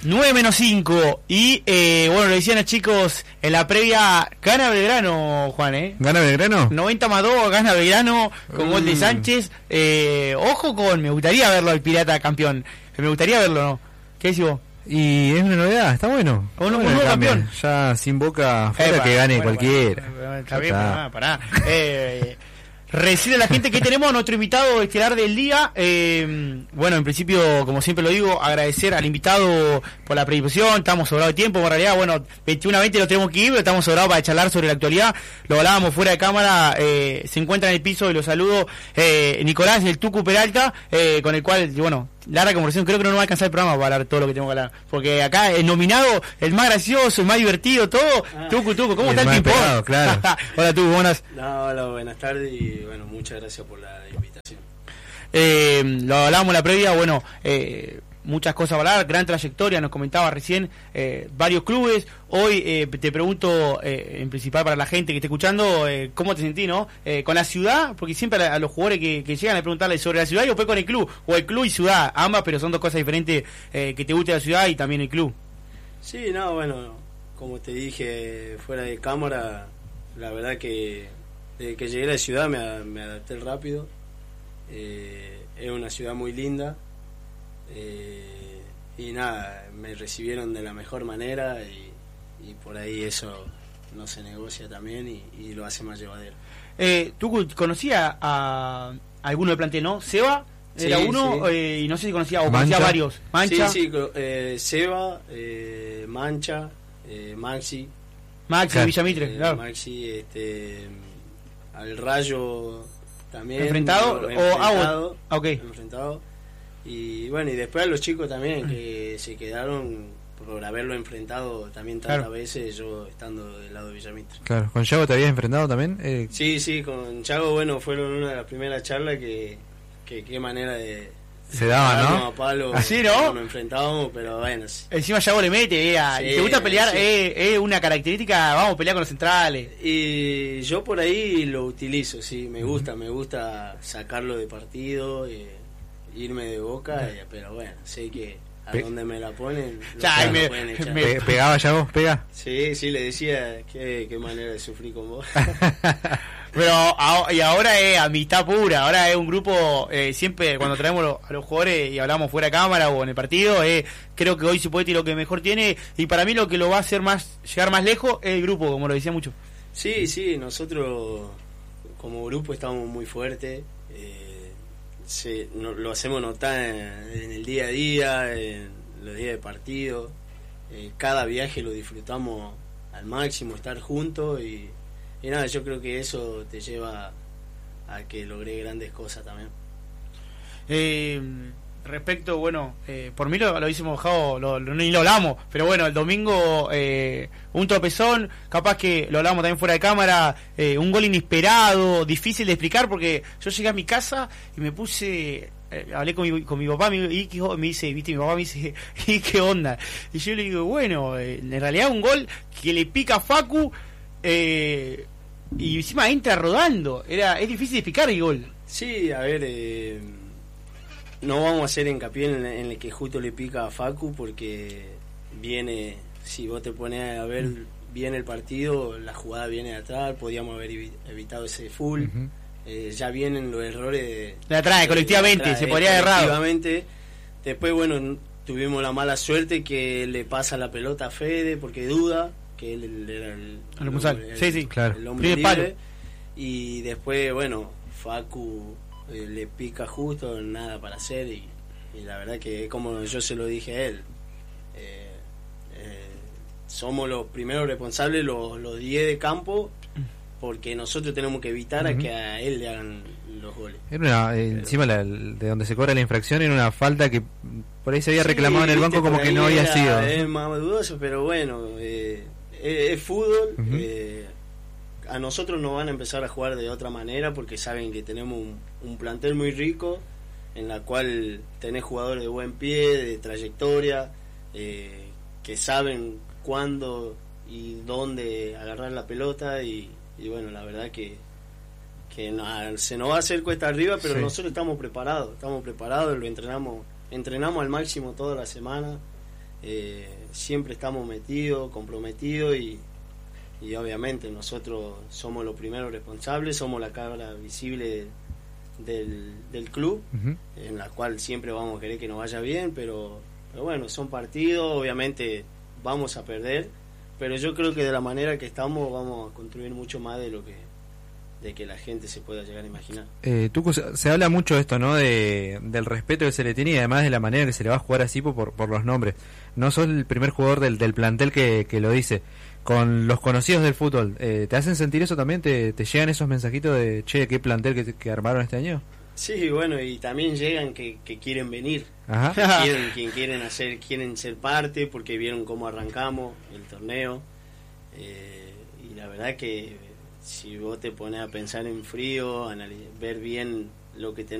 9-5. Y bueno, lo decían los chicos en la previa, gana Belgrano, Juan, ¿Gana Belgrano? 90-2, gana Belgrano con gol de Sánchez. Ojo me gustaría verlo al Pirata campeón. Me gustaría verlo, ¿no? ¿Qué decís vos? Y es una novedad, está bueno. Un nuevo campeón. Ya sin Boca fuera que gane cualquiera. Está bien, pará. Recibe a la gente que tenemos a nuestro invitado estelar del día. Bueno, en principio, como siempre lo digo, agradecer al invitado por la predisposición. Estamos sobrados de tiempo, en realidad, bueno, 21:20 lo tenemos que ir, pero estamos sobrados para charlar sobre la actualidad. Lo hablábamos fuera de cámara, se encuentra en el piso y lo saludo Nicolás, el Tucu Peralta, con el cual, bueno, larga conversación, creo que no nos va a alcanzar el programa para hablar todo lo que tengo que hablar, porque acá el nominado, el más gracioso, el más divertido, todo, Tucu, ¿cómo está el ping-pong? Claro. Hola Tucu, buenas. Hola, buenas tardes y bueno, muchas gracias por la invitación. Lo hablábamos en la previa, bueno, muchas cosas para hablar, gran trayectoria, nos comentaba recién, varios clubes. Hoy te pregunto, en principal para la gente que esté escuchando, ¿cómo te sentís, no? Con la ciudad, porque siempre a los jugadores que llegan a preguntarle sobre la ciudad y después con el club, o el club y ciudad, ambas, pero son dos cosas diferentes, que te guste la ciudad y también el club. Sí, no, bueno, como te dije fuera de cámara, la verdad que desde que llegué a la ciudad me adapté rápido. Es una ciudad muy linda. Y nada, me recibieron de la mejor manera y por ahí eso no se negocia también y lo hace más llevadero. ¿Tú conocías a alguno del plantel, no? ¿Seba? Era uno, sí. Y no sé si conocía o conocía varios. Mancha. Sí, Seba, Mancha, Maxi, claro. Villamitre, claro. Maxi, al Rayo también. ¿Enfrentado? Okay. Enfrentado. Y bueno, y después a los chicos también que se quedaron por haberlo enfrentado también tantas veces, yo estando del lado de Villamitre. Claro, ¿con Chago te habías enfrentado también? Sí, con Chago, bueno, fueron una de las primeras charlas que qué manera de... Se daba, ¿no? A palo, así, ¿no? Nos enfrentábamos, pero bueno. Sí. Encima Chago le mete, sí, ¿te gusta pelear? Sí. Es una característica, vamos a pelear con los centrales. Y yo por ahí lo utilizo, sí, me gusta sacarlo de partido, irme de Boca, pero bueno, sé que a donde me la ponen, me pueden echar. ¿Pegaba Chago? ¿Pega? Sí, le decía qué manera de sufrir con vos. Pero y ahora es amistad pura, ahora es un grupo, siempre cuando traemos a los jugadores y hablamos fuera de cámara o en el partido, creo que hoy Cipoletti lo que mejor tiene, y para mí lo que lo va a hacer llegar más lejos es el grupo, como lo decía mucho. Sí, nosotros como grupo estamos muy fuertes, lo hacemos notar en el día a día, en los días de partido, cada viaje lo disfrutamos al máximo, estar juntos y nada, yo creo que eso te lleva a que logré grandes cosas también. Respecto, bueno, por mí lo hicimos bajado, ni lo hablamos, pero bueno, el domingo un tropezón, capaz que lo hablamos también fuera de cámara, un gol inesperado, difícil de explicar, porque yo llegué a mi casa y me puse... hablé con mi papá, me dice, ¿viste? Mi papá me dice, ¿y qué onda? Y yo le digo, bueno, en realidad un gol que le pica a Facu, y encima entra rodando, es difícil de explicar el gol. Sí, a ver, no vamos a hacer hincapié en el que justo le pica a Facu, porque viene, si vos te pones a ver bien el partido, la jugada viene de atrás, podíamos haber evitado ese full. Ya vienen los errores de atrás, colectivamente, se podría errar. Después, bueno, tuvimos la mala suerte que le pasa la pelota a Fede porque duda, que él era el hombre libre. Y después, bueno, Facu le pica justo, nada para hacer y la verdad que como yo se lo dije a él, somos los primeros responsables, los 10 de campo, porque nosotros tenemos que evitar a que a él le hagan los goles. Era encima de donde se cobra la infracción era una falta que por ahí se había reclamado en el banco como que no había sido. Es más dudoso, pero bueno, es fútbol. A nosotros nos van a empezar a jugar de otra manera porque saben que tenemos un plantel muy rico en la cual tenés jugadores de buen pie, de trayectoria, que saben cuándo y dónde agarrar la pelota y bueno, la verdad que se nos va a hacer cuesta arriba, pero nosotros estamos preparados, lo entrenamos al máximo toda la semana, siempre estamos metidos, comprometidos y obviamente nosotros somos los primeros responsables, somos la cara visible del club, en la cual siempre vamos a querer que nos vaya bien, pero bueno, son partidos, obviamente vamos a perder, pero yo creo que de la manera que estamos vamos a construir mucho más de que la gente se pueda llegar a imaginar. Tucu, se habla mucho de esto, ¿no? Del respeto que se le tiene y además de la manera que se le va a jugar así por los nombres. No sos el primer jugador del plantel que lo dice. Con los conocidos del fútbol, ¿te hacen sentir eso también? ¿Te llegan esos mensajitos de, che, qué plantel que armaron este año? Sí, bueno, y también llegan que quieren venir, Ajá. quieren ser parte porque vieron cómo arrancamos el torneo, y la verdad que si vos te pones a pensar en frío, ver bien lo que tenemos